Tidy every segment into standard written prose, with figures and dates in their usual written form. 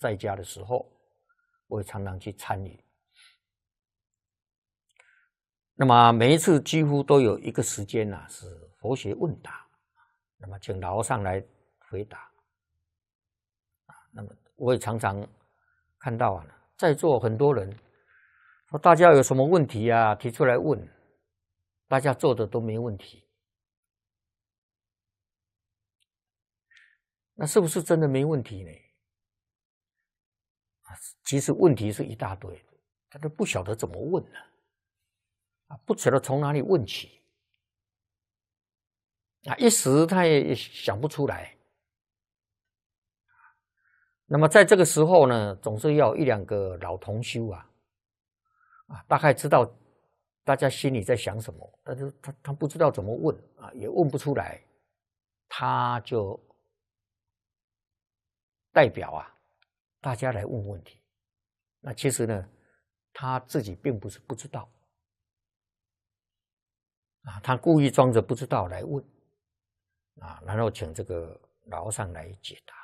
在家的时候，我也常常去参与。那么每一次几乎都有一个时间呢，是佛学问答，那么请老和尚来回答。那么我也常常看到啊，在座很多人说大家有什么问题啊，提出来问，大家做的都没问题。那是不是真的没问题呢？其实问题是一大堆，他都不晓得怎么问呢，不晓得从哪里问起，一时他也想不出来。那么在这个时候呢，总是要一两个老同修大概知道大家心里在想什么，但是他不知道怎么问也问不出来，他就代表大家来问问题。那其实呢，他自己并不是不知道他故意装着不知道来问然后请这个老和尚来解答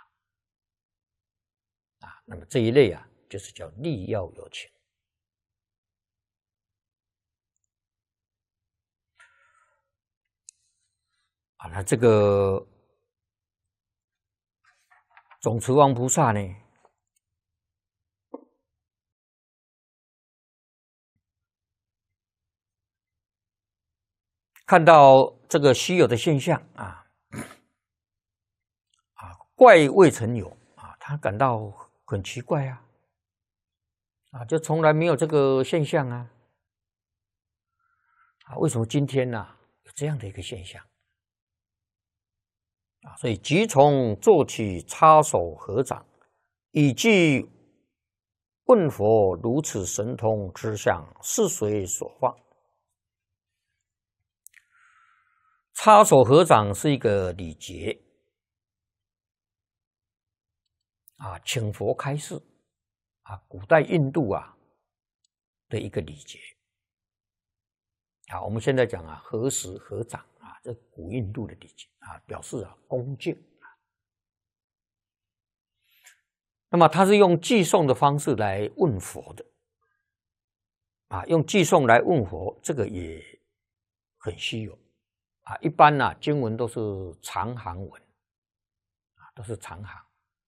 那么这一类就是叫利要有情那这个总持王菩萨呢，看到这个虚有的现象怪未曾有他感到很奇怪就从来没有这个现象为什么今天有这样的一个现象所以即从做起，插手合掌，以记问佛如此神通之相，是谁所放？插手合掌是一个礼节请佛开示古代印度的一个礼节我们现在讲合十合掌这古印度的礼节表示恭敬那么他是用寄送的方式来问佛的用寄送来问佛，这个也很稀有一般经文都是长行文都是长行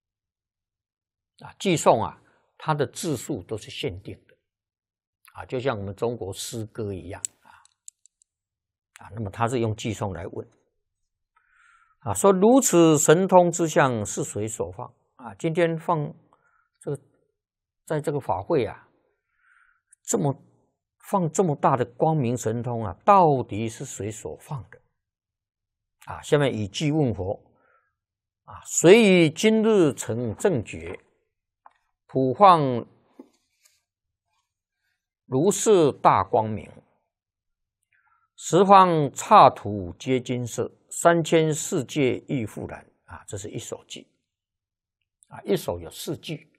寄送它的字数都是限定的就像我们中国诗歌一样那么他是用寄送来问说如此神通之相是谁所放今天放在这个法会放这么大的光明神通到底是谁所放的下面以偈问佛谁以今日成正觉，普放如是大光明，十方刹土皆金色，三千世界亦复然这是一首偈一首有4句。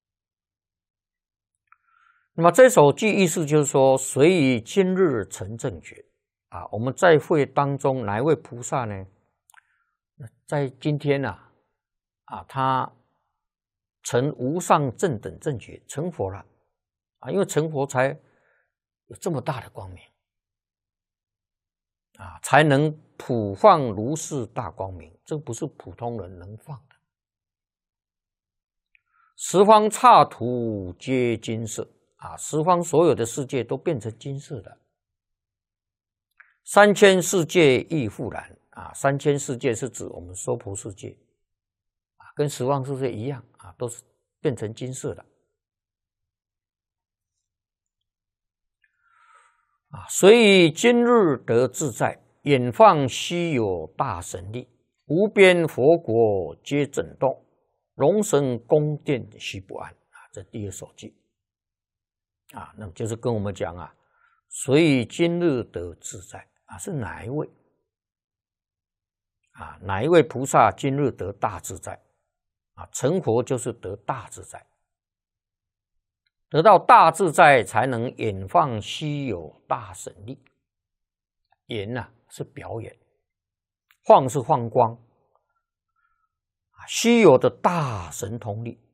那么这首偈意思就是说，谁以今日成正觉我们在会当中哪一位菩萨呢？在今天他成无上正等正觉，成佛了因为成佛才有这么大的光明才能普放如是大光明，这不是普通人能放的。十方刹土皆金色十方所有的世界都变成金色的。三千世界亦复然三千世界是指我们娑婆世界跟十方世界一样都是变成金色的谁以今日得自在，远放稀有大神力，无边佛国皆震动，龙神宫殿须不安这第2首偈那么就是跟我们讲谁以今日得自在是哪一位哪一位菩萨今日得大自在成佛就是得大自在，得到大自在才能远放稀有大神力。远是表演，放是放光，稀有的大神通力